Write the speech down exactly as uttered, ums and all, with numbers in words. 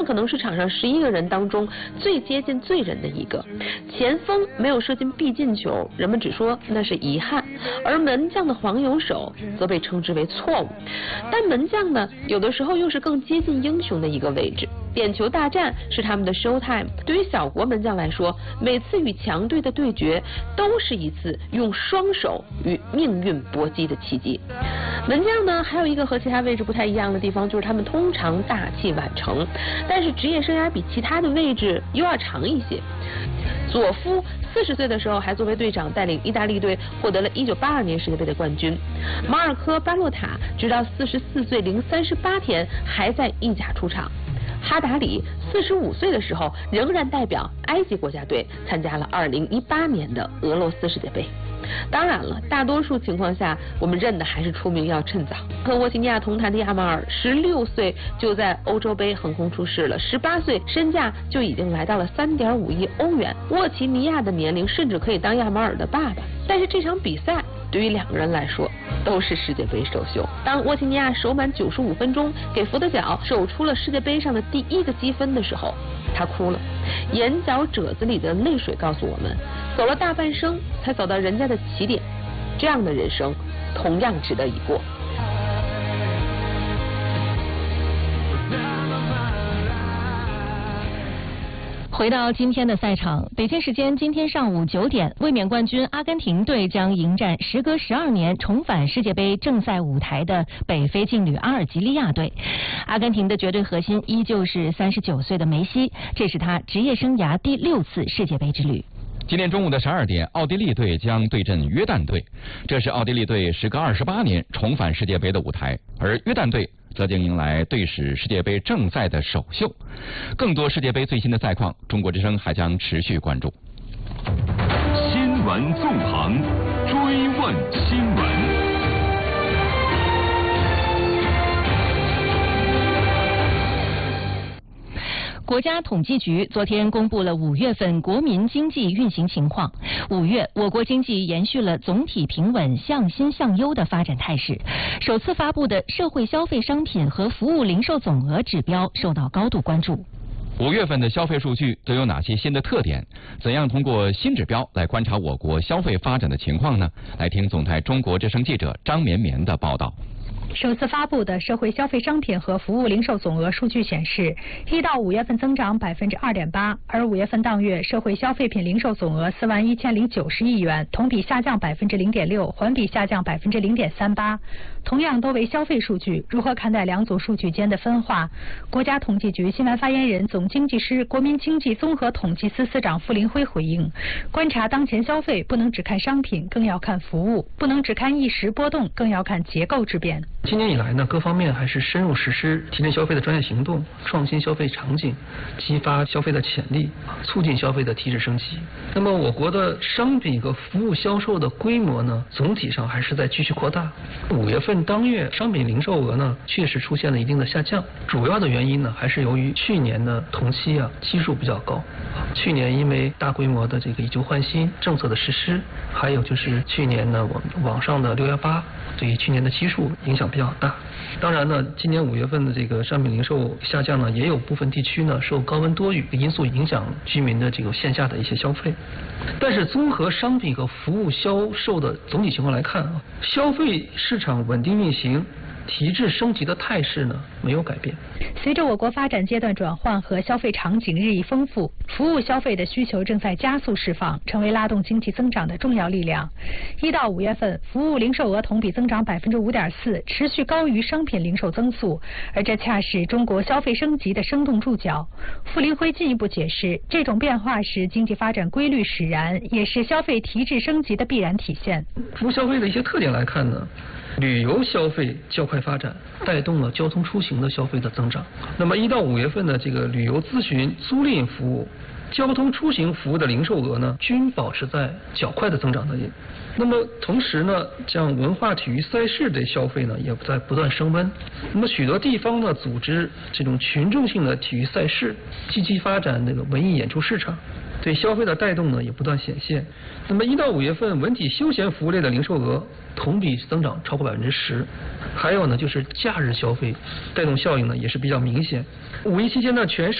可能是场上十一个人当中最接近罪人的一个。前锋没有射进必进球，人们只说那是遗憾，而门将的黄油手则被称之为错误。但门将呢，有的时候又是更接近英雄的一个位置。点球大战是他们的 show time， 对于小国门将来说，每次与强队的对决都是一次用双手与命运搏击的奇迹。门将呢，还有一个和其他位置不太一样的地方，就是他们通常大器晚成，但是职业生涯比其他的位置又要长一些。佐夫四十岁的时候还作为队长带领意大利队获得了一九八二年世界杯的冠军。马尔科巴洛塔直到四十四岁零三十八天还在意甲出场。哈达里四十五岁的时候仍然代表埃及国家队参加了二零一八年的俄罗斯世界杯。当然了，大多数情况下我们认的还是出名要趁早。和沃齐尼亚同坛的亚马尔十六岁就在欧洲杯横空出世了，十八岁身价就已经来到了三点五亿欧元。沃齐尼亚的年龄甚至可以当亚马尔的爸爸。但是这场比赛对于两个人来说都是世界杯首秀。当沃齐尼亚守满九十五分钟给福德角守出了世界杯上的第一个积分的时候，他哭了，眼角褶子里的泪水告诉我们，走了大半生才走到人家的起点，这样的人生同样值得一过。 回到今天的赛场，北京时间今天上午九点，卫冕冠军阿根廷队将迎战时隔十二年重返世界杯正赛舞台的北非劲旅阿尔及利亚队。阿根廷的绝对核心依旧是三十九岁的梅西，这是他职业生涯第六次世界杯之旅。 今天中午的十二点，奥地利队将对阵约旦队，这是奥地利队时隔二十八年重返世界杯的舞台，而约旦队则将迎来队史世界杯正赛的首秀。更多世界杯最新的赛况，中国之声还将持续关注。 新闻纵横，追问新闻。 国家统计局昨天公布了五月份国民经济运行情况。五月，我国经济延续了总体平稳、向新向优的发展态势。首次发布的社会消费商品和服务零售总额指标受到高度关注。 五月份的消费数据都有哪些新的特点？怎样通过新指标来观察我国消费发展的情况呢？来听总台中国之声记者张绵绵的报道。 首次发布的社会消费商品和服务零售总额数据显示，一到五月份增长百分之二点八，而五月份当月社会消费品零售总额四万一千零九十亿元，同比下降百分之零点六，环比下降百分之零点三八。同样都为消费数据，如何看待两组数据间的分化？国家统计局新闻发言人、总经济师、国民经济综合统计司司长傅林辉回应：观察当前消费，不能只看商品，更要看服务；不能只看一时波动，更要看结构之变。 今年以来呢，各方面还是深入实施提振消费的专业行动，创新消费场景，激发消费的潜力，促进消费的提质升级。那么我国的商品和服务销售的规模呢，总体上还是在继续扩大。五月份当月商品零售额呢，确实出现了一定的下降，主要的原因呢，还是由于去年的同期啊基数比较高。去年因为大规模的这个以旧换新政策的实施，还有就是去年呢，我们网上的六幺八对于去年的基数影响比较大。当然呢，今年五月份的这个商品零售下降呢，也有部分地区呢受高温多雨的因素影响居民的这个线下的一些消费。但是综合商品和服务销售的总体情况来看啊，消费市场稳定运行，提质升级的态势呢没有改变。 随着我国发展阶段转换和消费场景日益丰富，服务消费的需求正在加速释放，成为拉动经济增长的重要力量。一到五月份，服务零售额同比增长百分之五点四，持续高于商品零售增速，而这恰是中国消费升级的生动注脚。傅林辉进一步解释，这种变化是经济发展规律使然，也是消费提质升级的必然体现。 服务消费的一些特点来看呢，旅游消费较快发展，带动了交通出行的消费的增长。那么一到五月份的这个旅游咨询租赁服务、交通出行服务的零售额呢，均保持在较快的增长的。那么同时呢，像文化体育赛事的消费呢，也在不断升温。那么许多地方呢，组织这种群众性的体育赛事，积极发展那个文艺演出市场，对消费的带动呢也不断显现。那么一到五月份，文体休闲服务类的零售额同比增长超过百分之十。还有呢，就是假日消费带动效应呢也是比较明显。五一期间呢，全市